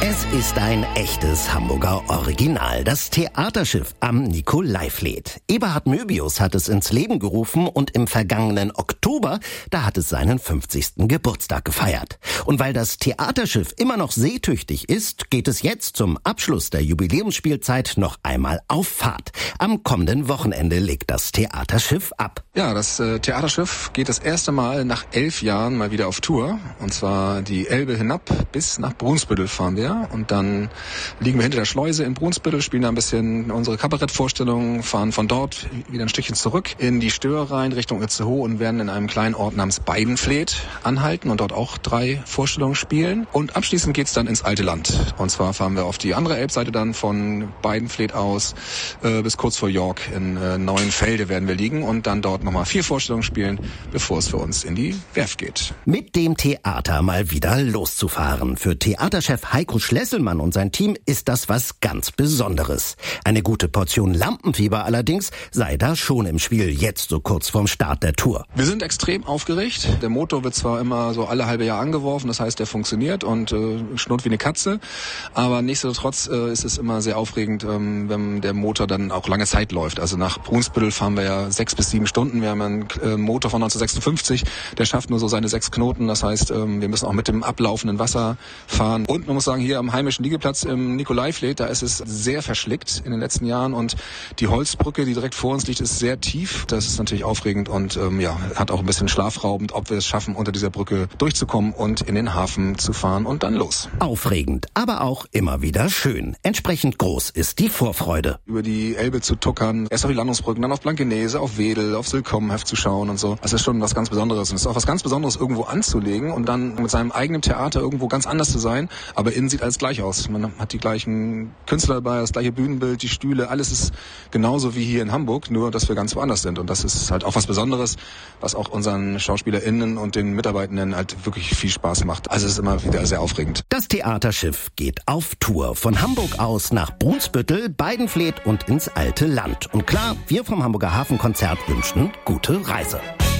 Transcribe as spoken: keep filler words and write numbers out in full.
Es ist ein echtes Hamburger Original, das Theaterschiff am Nikolaivlied. Eberhard Möbius hat es ins Leben gerufen und im vergangenen Oktober, da hat es seinen fünfzigsten Geburtstag gefeiert. Und weil das Theaterschiff immer noch seetüchtig ist, geht es jetzt zum Abschluss der Jubiläumsspielzeit noch einmal auf Fahrt. Am kommenden Wochenende legt das Theaterschiff ab. Ja, das äh, Theaterschiff geht das erste Mal nach elf Jahren mal wieder auf Tour. Und zwar die Elbe hinab bis nach Brunsbüttel fahren wir. Und dann liegen wir hinter der Schleuse in Brunsbüttel, spielen da ein bisschen unsere Kabarettvorstellungen, fahren von dort wieder ein Stückchen zurück in die Stör rein Richtung Itzehoe und werden in einem kleinen Ort namens Beidenfleet anhalten und dort auch drei Vorstellungen spielen. Und abschließend geht's dann ins alte Land. Und zwar fahren wir auf die andere Elbseite dann von Beidenfleet aus äh, bis kurz vor York in äh, Neuenfelde werden wir liegen und dann dort nochmal vier Vorstellungen spielen, bevor es für uns in die Werft geht. Mit dem Theater mal wieder loszufahren. Für Theaterchef Heiko Schlesselmann und sein Team ist das was ganz Besonderes. Eine gute Portion Lampenfieber allerdings sei da schon im Spiel, jetzt so kurz vorm Start der Tour. Wir sind extrem aufgeregt. Der Motor wird zwar immer so alle halbe Jahr angeworfen, das heißt, der funktioniert und äh, schnurrt wie eine Katze, aber nichtsdestotrotz äh, ist es immer sehr aufregend, ähm, wenn der Motor dann auch lange Zeit läuft. Also nach Brunsbüttel fahren wir ja sechs bis sieben Stunden. Wir haben einen äh, Motor von neunzehnhundertsechsundfünfzig, der schafft nur so seine sechs Knoten. Das heißt, ähm, wir müssen auch mit dem ablaufenden Wasser fahren. Und man muss sagen, hier am heimischen Liegeplatz im Nikolaivlied, da ist es sehr verschlickt in den letzten Jahren und die Holzbrücke, die direkt vor uns liegt, ist sehr tief. Das ist natürlich aufregend und ähm, ja, hat auch ein bisschen schlafraubend, ob wir es schaffen, unter dieser Brücke durchzukommen und in den Hafen zu fahren und dann los. Aufregend, aber auch immer wieder schön. Entsprechend groß ist die Vorfreude. Über die Elbe zu tuckern, erst auf die Landungsbrücken, dann auf Blankenese, auf Wedel, auf Silkommenheft zu schauen und so. Das ist schon was ganz Besonderes. Und es ist auch was ganz Besonderes, irgendwo anzulegen und dann mit seinem eigenen Theater irgendwo ganz anders zu sein, aber innen sieht alles gleich aus. Man hat die gleichen Künstler dabei, das gleiche Bühnenbild, die Stühle, alles ist genauso wie hier in Hamburg, nur dass wir ganz woanders sind. Und das ist halt auch was Besonderes, was auch unseren SchauspielerInnen und den Mitarbeitenden halt wirklich viel Spaß macht. Also es ist immer wieder sehr aufregend. Das Theaterschiff geht auf Tour. Von Hamburg aus nach Brunsbüttel, Beidenfleet und ins alte Land. Und klar, wir vom Hamburger Hafenkonzert wünschen gute Reise.